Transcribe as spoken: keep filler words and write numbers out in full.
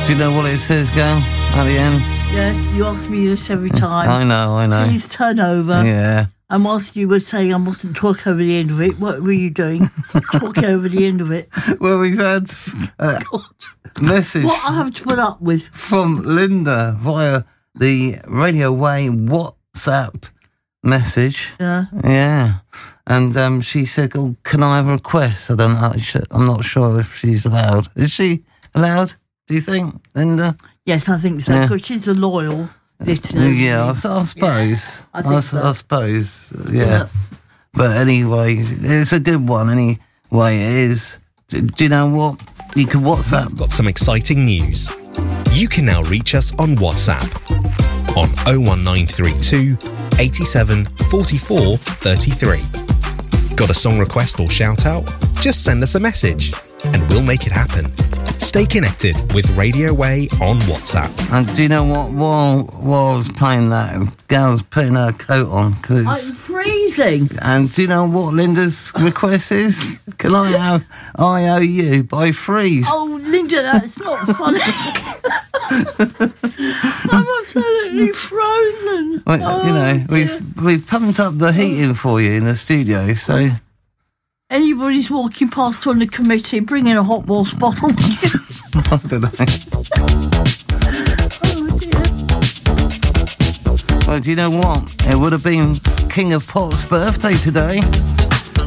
Do you know what it says, Gail, at the end? Yes, you ask me this every time. I know, I know. Please turn over. Yeah. And whilst you were saying I mustn't talk over the end of it, what were you doing? Talking over the end of it. Well, we've had a message. What I have to put up with. From Linda via the Radio Way WhatsApp message. Yeah. Yeah. And um, she said, oh, can I have a request? I don't know. I'm not sure if she's allowed. Is she allowed, do you think, Linda? Yes, I think so, because yeah. she's a loyal listener. Yeah, I, I suppose. Yeah, I, think I, so. I suppose, yeah. yeah. But anyway, it's a good one anyway it is. Do, do you know what? You can WhatsApp. We've got some exciting news. You can now reach us on WhatsApp on oh one nine three two, eighty-seven, forty-four, thirty-three. Got a song request or shout out? Just send us a message and we'll make it happen. Stay connected with Radio Way on WhatsApp. And do you know what? While, while I was playing that, Gail's putting her coat on. Cause I'm freezing. And do you know what Linda's request is? Can I have I O U by Freeze? Oh, Linda, that's not funny. I'm absolutely frozen. Well, oh, you know, dear. we've we've pumped up the heating for you in the studio, so... Anybody's walking past on the committee, bring in a hot water bottle. I don't know. Oh, dear. Well, do you know what? It would have been King of Pop's birthday today.